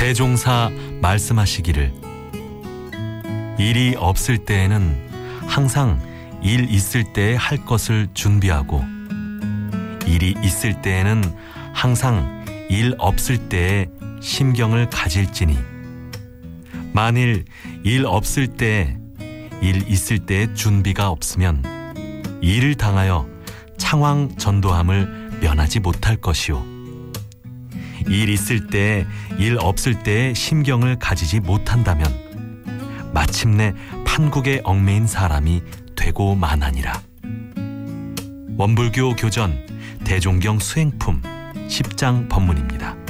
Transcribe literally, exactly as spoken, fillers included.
대종사 말씀하시기를 일이 없을 때에는 항상 일 있을 때에 할 것을 준비하고 일이 있을 때에는 항상 일 없을 때에 심경을 가질지니 만일 일 없을 때에 일 있을 때에 준비가 없으면 일을 당하여 창왕 전도함을 면하지 못할 것이요 일 있을 때에 일 없을 때에 심경을 가지지 못한다면 마침내 판국에 얽매인 사람이 되고 마나니라. 원불교 교전 대종경 수행품 십 장 법문입니다.